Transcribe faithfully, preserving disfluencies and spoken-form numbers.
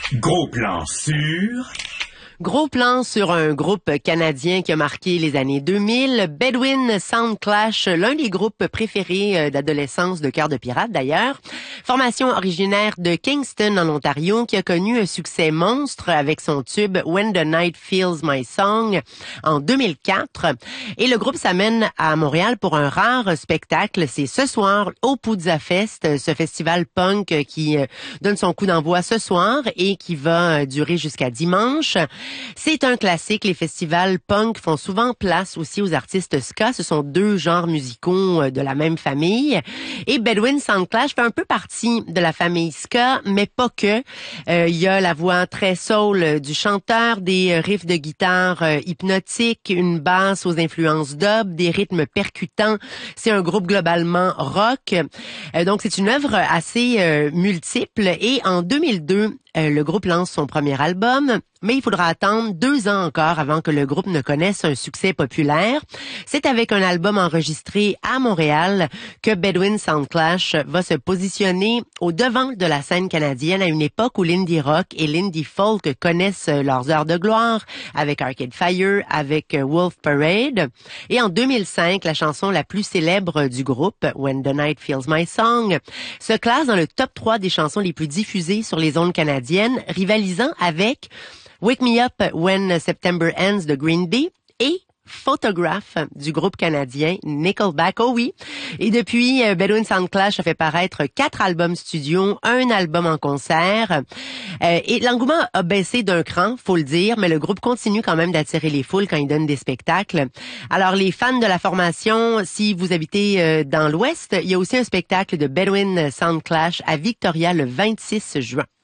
Gros plan sur... Gros plan sur un groupe canadien qui a marqué les années deux mille, Bedouin Soundclash, l'un des groupes préférés d'adolescence de Cœur de Pirate d'ailleurs. Formation originaire de Kingston en Ontario qui a connu un succès monstre avec son tube When the Night Feels My Song en deux mille quatre. Et le groupe s'amène à Montréal pour un rare spectacle. C'est ce soir au Poudza Fest, ce festival punk qui donne son coup d'envoi ce soir et qui va durer jusqu'à dimanche. C'est un classique. Les festivals punk font souvent place aussi aux artistes ska. Ce sont deux genres musicaux de la même famille. Et Bedouin Soundclash fait un peu partie de la famille ska, mais pas que. Euh, il y a la voix très soul du chanteur, des riffs de guitare euh, hypnotiques, une basse aux influences dub, des rythmes percutants. C'est un groupe globalement rock. Euh, donc, c'est une œuvre assez euh, multiple. Et en deux mille deux, euh, le groupe lance son premier album. Mais il faudra attendre deux ans encore avant que le groupe ne connaisse un succès populaire. C'est avec un album enregistré à Montréal que Bedouin Soundclash va se positionner au devant de la scène canadienne à une époque où l'indie rock et l'indie folk connaissent leurs heures de gloire avec Arcade Fire, avec Wolf Parade. Et en deux mille cinq, la chanson la plus célèbre du groupe, When the Night Feels My Song, se classe dans le top trois des chansons les plus diffusées sur les ondes canadiennes, rivalisant avec Wake Me Up When September Ends de Green Day et Photograph du groupe canadien Nickelback. Oh oui. Et depuis, Bedouin Soundclash a fait paraître quatre albums studio, un album en concert. Euh, et l'engouement a baissé d'un cran, faut le dire, mais le groupe continue quand même d'attirer les foules quand il donne des spectacles. Alors, les fans de la formation, si vous habitez euh, dans l'Ouest, il y a aussi un spectacle de Bedouin Soundclash à Victoria le vingt-six juin.